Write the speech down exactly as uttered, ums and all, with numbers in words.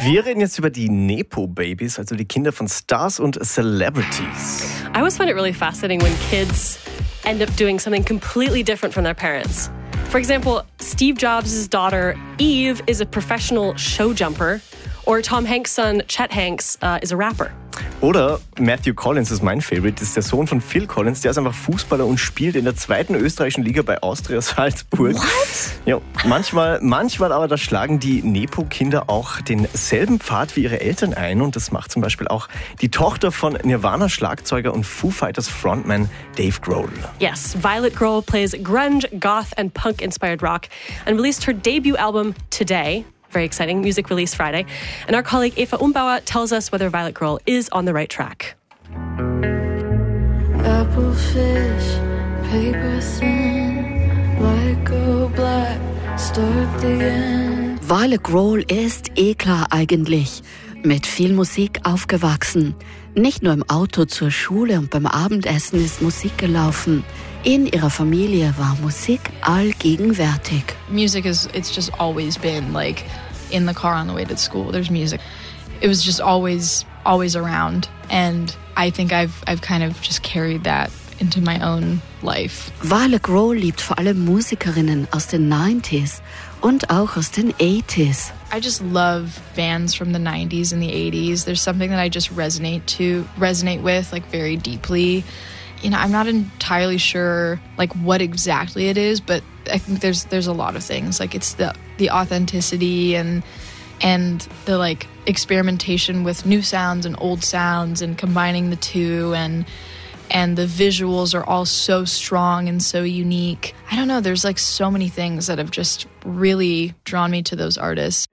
Wir reden jetzt über die Nepo-Babies, also die Kinder von Stars und Celebrities. I always find it really fascinating when kids end up doing something completely different from their parents. For example, Steve Jobs' daughter Eve is a professional show jumper, or Tom Hanks' son Chet Hanks uh, is a rapper. Oder Matthew Collins ist mein Favorite, das ist der Sohn von Phil Collins, der ist einfach Fußballer und spielt in der zweiten österreichischen Liga bei Austria Salzburg. What? Ja, manchmal, manchmal aber, da schlagen die Nepo-Kinder auch denselben Pfad wie ihre Eltern ein und das macht zum Beispiel auch die Tochter von Nirvana-Schlagzeuger und Foo Fighters Frontman Dave Grohl. Yes, Violet Grohl plays grunge, goth and punk-inspired rock and released her debut album today. Very exciting, music release Friday. And our colleague Eva Umbauer tells us whether Violet Grohl is on the right track. Apple fish, paper thin, light go black, start the end. Violet Grohl ist eh klar eigentlich. Mit viel Musik aufgewachsen. Nicht nur im Auto zur Schule und beim Abendessen ist Musik gelaufen. In ihrer Familie war Musik allgegenwärtig. Music is, it's just always been like in the car on the way to school, there's music. It was just always, always around. And I think I've, I've kind of just carried that into my own life. Violet Grohl liebt vor allem Musikerinnen aus den nineties und auch aus den eighties. I just love bands from the nineties and the eighties. There's something that I just resonate to, resonate with like very deeply. You know, I'm not entirely sure like what exactly it is, but I think there's there's a lot of things. Like it's the the authenticity and and the like experimentation with new sounds and old sounds and combining the two, and and the visuals are all so strong and so unique. I don't know, there's like so many things that have just really drawn me to those artists.